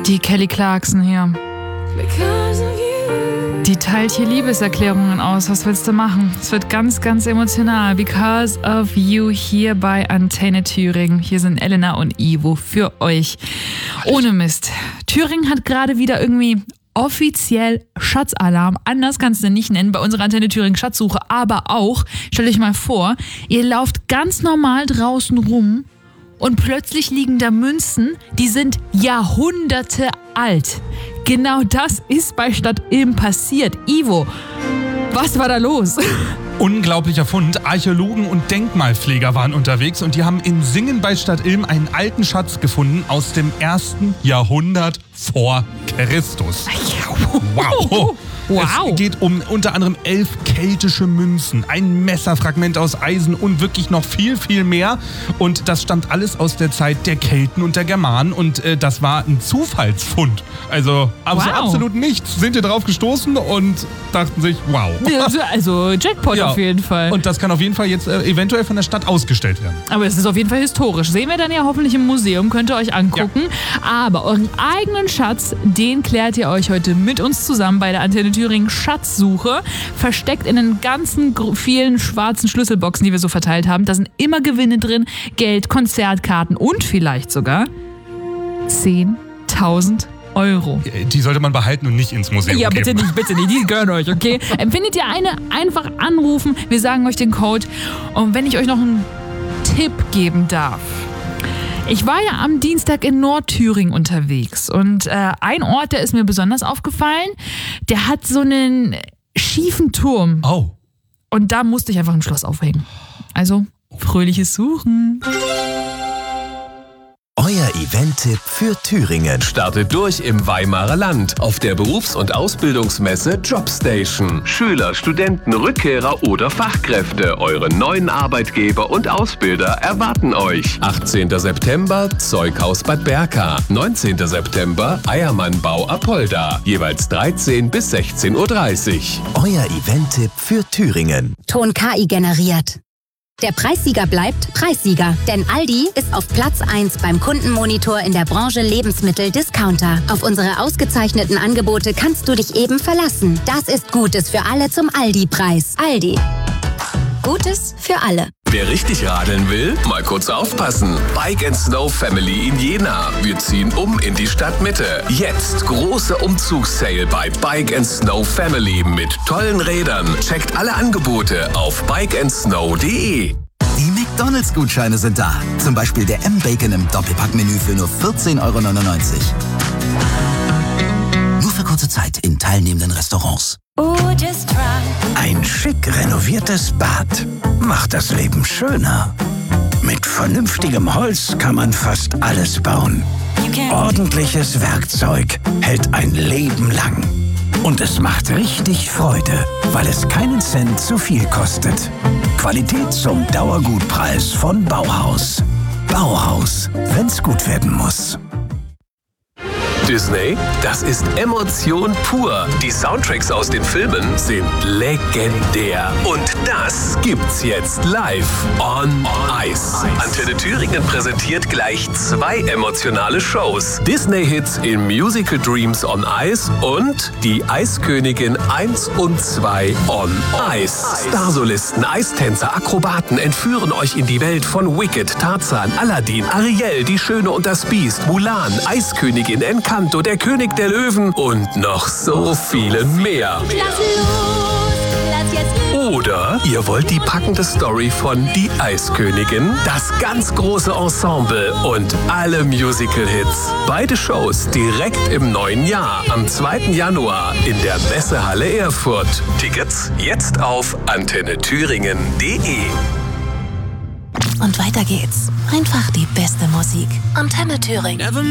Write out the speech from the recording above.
Die Kelly Clarkson hier. Die teilt hier Liebeserklärungen aus. Was willst du machen? Es wird ganz, ganz emotional. Because of You hier bei Antenne Thüringen. Hier sind Elena und Ivo für euch. Ohne Mist. Thüringen hat gerade wieder irgendwie offiziell Schatzalarm. Anders kannst du nicht nennen bei unserer Antenne Thüringen Schatzsuche. Aber auch, stellt euch mal vor, ihr lauft ganz normal draußen rum und plötzlich liegen da Münzen, die sind Jahrhunderte alt. Genau das ist bei Stadt Ilm passiert. Ivo, was war da los? Unglaublicher Fund. Archäologen und Denkmalpfleger waren unterwegs und die haben in Singen bei Stadt Ilm einen alten Schatz gefunden aus dem 1. Jahrhundert vor Christus. Wow. Es geht um unter anderem 11 keltische Münzen, ein Messerfragment aus Eisen und wirklich noch viel, viel mehr. Und das stammt alles aus der Zeit der Kelten und der Germanen und das war ein Zufallsfund. Also absolut nichts. Sind ihr drauf gestoßen und dachten sich, wow. Also Jackpot auf jeden Fall. Und das kann auf jeden Fall jetzt eventuell von der Stadt ausgestellt werden. Aber es ist auf jeden Fall historisch. Sehen wir dann ja hoffentlich im Museum, könnt ihr euch angucken. Ja. Aber euren eigenen Schatz, den klärt ihr euch heute mit uns zusammen bei der Antenne Thüringen Schatzsuche. Versteckt in den ganzen vielen schwarzen Schlüsselboxen, die wir so verteilt haben. Da sind immer Gewinne drin, Geld, Konzertkarten und vielleicht sogar 10.000 Euro. Die sollte man behalten und nicht ins Museum geben. Bitte nicht. Die gehören euch, okay? Empfindet ihr eine? Einfach anrufen. Wir sagen euch den Code. Und wenn ich euch noch einen Tipp geben darf. Ich war ja am Dienstag in Nordthüringen unterwegs und ein Ort, der ist mir besonders aufgefallen, der hat so einen schiefen Turm. Oh. Und da musste ich einfach ein Schloss aufhängen. Also, fröhliches Suchen. Euer Event-Tipp für Thüringen. Startet durch im Weimarer Land auf der Berufs- und Ausbildungsmesse Jobstation. Schüler, Studenten, Rückkehrer oder Fachkräfte, eure neuen Arbeitgeber und Ausbilder erwarten euch. 18. September Zeughaus Bad Berka, 19. September Eiermannbau Apolda, jeweils 13 bis 16:30 Uhr. Euer Event-Tipp für Thüringen. Ton KI generiert. Der Preissieger bleibt Preissieger, denn Aldi ist auf Platz 1 beim Kundenmonitor in der Branche Lebensmittel-Discounter. Auf unsere ausgezeichneten Angebote kannst du dich eben verlassen. Das ist Gutes für alle zum Aldi-Preis. Aldi. Gutes für alle. Wer richtig radeln will, mal kurz aufpassen. Bike & Snow Family in Jena. Wir ziehen um in die Stadtmitte. Jetzt große Umzugssale bei Bike & Snow Family mit tollen Rädern. Checkt alle Angebote auf bikeandsnow.de. Die McDonalds-Gutscheine sind da. Zum Beispiel der M-Bacon im Doppelpackmenü für nur 14,99 €. Nur für kurze Zeit in teilnehmenden Restaurants. Ein schick renoviertes Bad macht das Leben schöner. Mit vernünftigem Holz kann man fast alles bauen. Ordentliches Werkzeug hält ein Leben lang. Und es macht richtig Freude, weil es keinen Cent zu viel kostet. Qualität zum Dauergutpreis von Bauhaus. Bauhaus, wenn's gut werden muss. Disney, das ist Emotion pur. Die Soundtracks aus den Filmen sind legendär. Und das gibt's jetzt live on Ice. Antenne Thüringen präsentiert gleich 2 emotionale Shows. Disney-Hits in Musical Dreams on Ice und die Eiskönigin 1 und 2 on Ice. Starsolisten, Eistänzer, Akrobaten entführen euch in die Welt von Wicked, Tarzan, Aladdin, Ariel, die Schöne und das Biest, Mulan, Eiskönigin, Encanto, der König der Löwen und noch so viele mehr. Oder ihr wollt die packende Story von Die Eiskönigin, das ganz große Ensemble und alle Musical-Hits. Beide Shows direkt im neuen Jahr, am 2. Januar in der Messehalle Erfurt. Tickets jetzt auf antennethüringen.de. Und weiter geht's. Einfach die beste Musik. Antenne Thüringen.